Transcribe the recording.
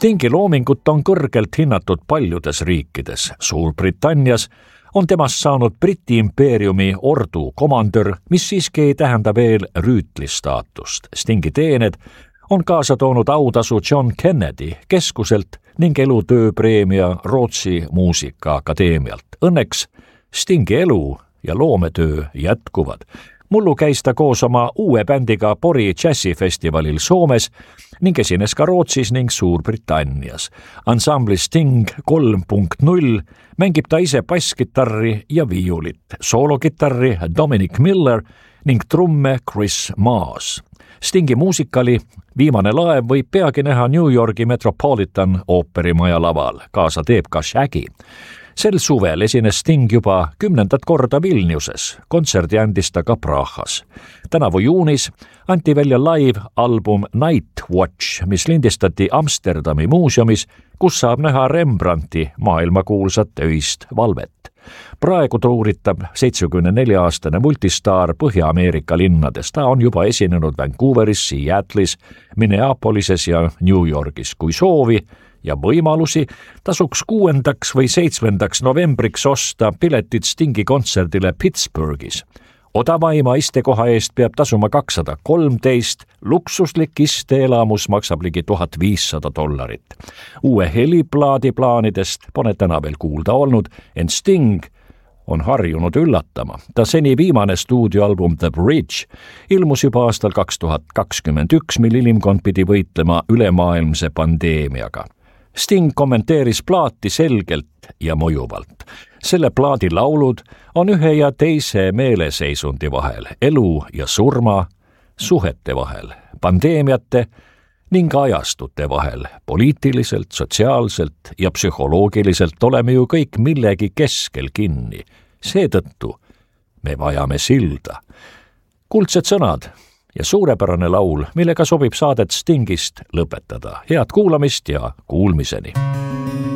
Stingi loomingut on kõrgelt hinnatud paljudes riikides. Suurbritannias on temast saanud Briti impeeriumi ordu komandör, mis siiski ei tähenda veel rüütli staatust. Stingi teened on kaasa toonud autasu John Kennedy keskuselt ning elutööpreemia Rootsi muusikaakadeemialt. Õnneks Stingi elu ja loometöö jätkuvad. Mullu käis ta koos oma uue bändiga Pori džässifestivalil Soomes ning esines ka Rootsis ning Suurbritannias. Ansambli Sting 3.0 mängib ta ise basskitarri ja viiulit, soolokitarri Dominic Miller ning trumme Chris Maas. Stingi muusikali Viimane laev võib peagi näha New Yorgi Metropolitan ooperimaja laval, kaasa teeb ka Shaggy. Sel suvel esines Sting juba 10. korda Vilniuses, kontserdi andis ta ka Prahas. Tänavu juunis anti välja live-album Night Watch, mis lindistati Amsterdami muuseumis, kus saab näha Rembrandti maailmakuulsat öist valvet. Praegu tuuritab 74-aastane multistaar Põhja-Ameerika linnades. Ta on juba esinenud Vancouveris, Seattle'is, Minneapolises ja New Yorgis. Kui soovi ja võimalusi, tasuks 6. või 7. novembriks osta piletid Stingi kontserdile Pittsburghis. Odavaima istekoha eest peab tasuma $213, luksuslik isteelamus maksab ligi $1500. Uue heliplaadi plaanidest pole täna veel kuulda olnud, ent Sting on harjunud üllatama. Ta seni viimane stuudioalbum The Bridge ilmus juba aastal 2021, mil inimkond pidi võitlema ülemaailmse pandeemiaga. Sting kommenteeris plaati selgelt ja mõjuvalt. Selle plaadi laulud on ühe ja teise meeleseisundi vahel, elu ja surma, suhete vahel, pandeemiate ning ajastute vahel. Poliitiliselt, sotsiaalselt ja psühholoogiliselt oleme ju kõik millegi keskel kinni. Seetõttu me vajame silda. Kuldsed sõnad ja suurepärane laul, millega sobib saadet Stingist lõpetada. Head kuulamist ja kuulmiseni!